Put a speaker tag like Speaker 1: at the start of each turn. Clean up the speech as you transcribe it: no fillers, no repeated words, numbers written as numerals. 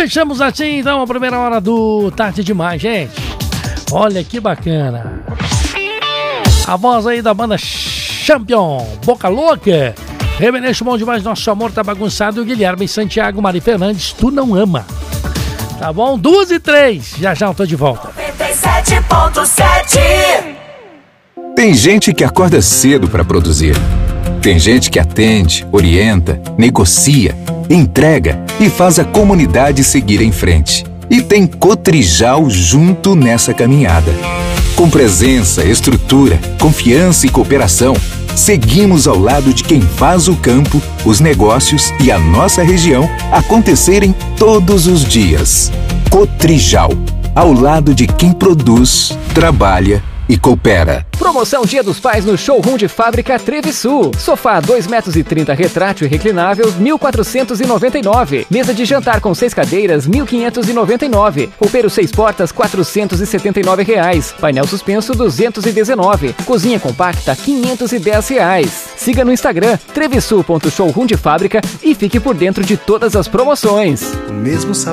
Speaker 1: Fechamos assim, então, a primeira hora do Tarde Demais, gente. Olha que bacana. A voz aí da banda Champion, Boca Louca. Reverente, bom demais, nosso amor tá bagunçado. O Guilherme Santiago, Mari Fernandes, tu não ama. Tá bom? 2h03, já eu tô de volta.
Speaker 2: 97.7.
Speaker 3: Tem gente que acorda cedo para produzir. Tem gente que atende, orienta, negocia, entrega e faz a comunidade seguir em frente. E tem Cotrijal junto nessa caminhada. Com presença, estrutura, confiança e cooperação, seguimos ao lado de quem faz o campo, os negócios e a nossa região acontecerem todos os dias. Cotrijal, ao lado de quem produz, trabalha e coopera.
Speaker 4: Promoção Dia dos Pais no Showroom de Fábrica Trevisul. Sofá 2,30 metros retrátil e reclinável, 1.499. Mesa de jantar com 6 cadeiras, 1.599. Roupeiro 6 portas, R$479. Painel suspenso, 219. Cozinha compacta, R$510. Siga no Instagram, trevisul.showroom de fábrica e fique por dentro de todas as promoções.
Speaker 5: O mesmo sabor.